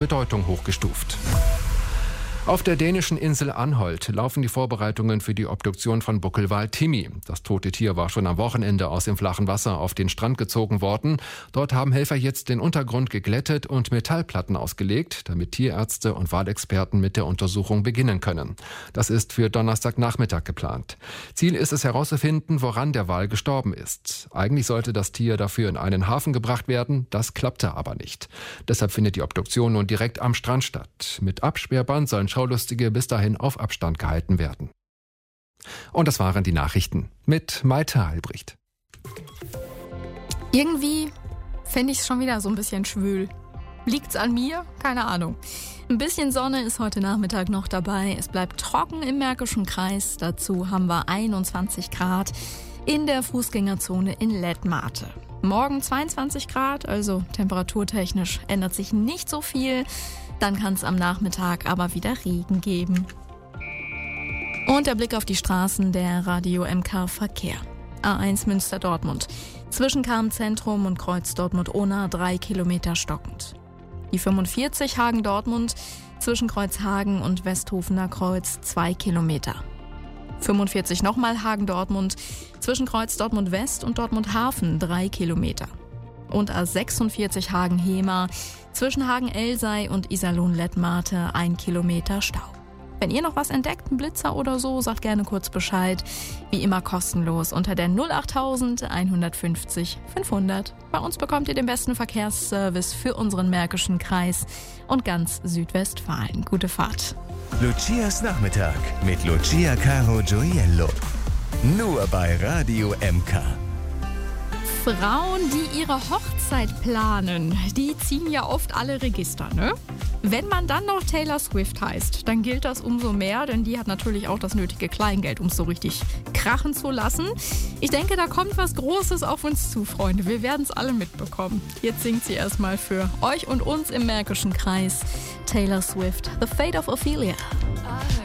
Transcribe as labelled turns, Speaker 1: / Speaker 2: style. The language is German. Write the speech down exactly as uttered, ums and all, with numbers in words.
Speaker 1: Bedeutung hochgestuft. Auf der dänischen Insel Anholt laufen die Vorbereitungen für die Obduktion von Buckelwal Timmy. Das tote Tier war schon am Wochenende aus dem flachen Wasser auf den Strand gezogen worden. Dort haben Helfer jetzt den Untergrund geglättet und Metallplatten ausgelegt, damit Tierärzte und Walexperten mit der Untersuchung beginnen können. Das ist für Donnerstagnachmittag geplant. Ziel ist es herauszufinden, woran der Wal gestorben ist. Eigentlich sollte das Tier dafür in einen Hafen gebracht werden, das klappte aber nicht. Deshalb findet die Obduktion nun direkt am Strand statt. Mit Absperrband sollen Schaulustige bis dahin auf Abstand gehalten werden. Und das waren die Nachrichten mit Maite Heilbricht.
Speaker 2: Irgendwie fände ich es schon wieder so ein bisschen schwül. Liegt's an mir? Keine Ahnung. Ein bisschen Sonne ist heute Nachmittag noch dabei. Es bleibt trocken im Märkischen Kreis. Dazu haben wir einundzwanzig Grad in der Fußgängerzone in Lettmate. Morgen zweiundzwanzig Grad, also temperaturtechnisch ändert sich nicht so viel. Dann kann es am Nachmittag aber wieder Regen geben. Und der Blick auf die Straßen der Radio M K Verkehr. A eins Münster-Dortmund. Zwischen Karm-Zentrum und Kreuz Dortmund-Ohna drei Kilometer stockend. Die fünfundvierzig Hagen-Dortmund zwischen Kreuzhagen und Westhofener Kreuz zwei Kilometer. fünfundvierzig nochmal Hagen-Dortmund zwischen Kreuz Dortmund-West und Dortmund-Hafen drei Kilometer. Und A sechsundvierzig Hagen-Hemer zwischen Hagen-Elsei und Iserlohn-Lettmate ein Kilometer Stau. Wenn ihr noch was entdeckt, einen Blitzer oder so, sagt gerne kurz Bescheid. Wie immer kostenlos unter der null acht tausend einhundertfünfzig fünfhundert. Bei uns bekommt ihr den besten Verkehrsservice für unseren Märkischen Kreis und ganz Südwestfalen. Gute Fahrt.
Speaker 3: Lucias Nachmittag mit Lucia Caro Gioiello. Nur bei Radio M K.
Speaker 2: Frauen, die ihre Hochzeit planen, die ziehen ja oft alle Register, ne? Wenn man dann noch Taylor Swift heißt, dann gilt das umso mehr, denn die hat natürlich auch das nötige Kleingeld, um es so richtig krachen zu lassen. Ich denke, da kommt was Großes auf uns zu, Freunde. Wir werden es alle mitbekommen. Jetzt singt sie erstmal für euch und uns im Märkischen Kreis Taylor Swift, The Fate of Ophelia.